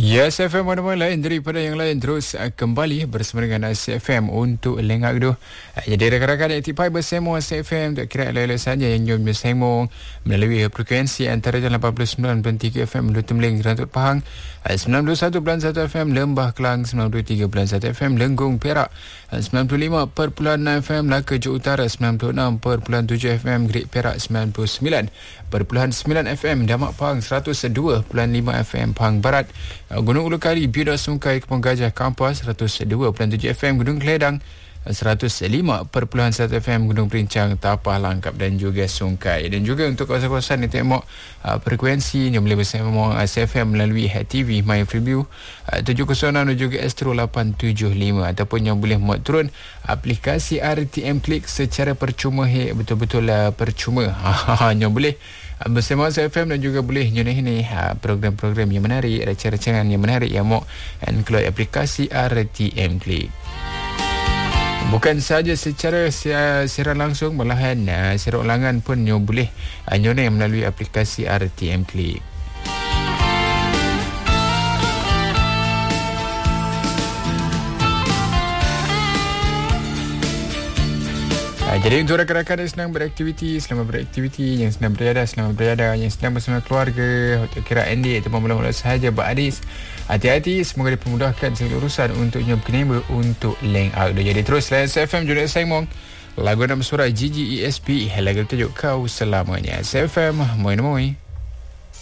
Ya, SFM mana-mana lain daripada yang lain terus kembali bersama dengan SFM untuk lengak tu. Jadi rakan-rakan aktifai bersama SFM tak kira lain-lain saja yang jom bersama melalui frekuensi antara 89.3 FM Lutu Meling Rantut Pahang, 91.1 FM Lembah Kelang, 93.1 FM Lenggong Perak, 95.6 FM Melaka Johor Utara, 96.7 FM Gerik Perak, 99.9 FM Damak Pahang, 102.5 FM Pahang Barat, Gunung Ulu Kali, Bidar Sungkai, Kepong Gajah Kampas, 102.7 FM Gunung Keledang, 105.1 FM Gunung Perincang, Tapah Langkap dan juga Sungkai. Dan juga untuk kawasan-kawasan yang tengok frekuensi yang boleh bersama SFM melalui HTV My Freeview 706 dan juga Astro 875, ataupun yang boleh muat turun aplikasi RTM Klik secara percuma. Betul-betul percuma. Yang boleh bersama SFM dan juga boleh ini program-program yang menarik, rancangan yang menarik yang mau keluar aplikasi RTM Klik. Bukan sahaja secara siaran langsung, malahan siaran ulangan pun yang boleh nyonai melalui aplikasi RTM Klik. Jadi untuk rakan-rakan yang sedang beraktiviti, selamat beraktiviti. Yang sedang berada, selamat berada. Yang sedang bersama keluarga, hotel kira Andy ataupun mula-mula sahaja beradis, hati-hati, semoga dipermudahkan segala urusan untuk nyom kenema untuk leng out. Jadi terus layan SFM Junet Saimong, lagu nama suara GGESP, lagu tajuk Kau Selamanya. SFM, moi.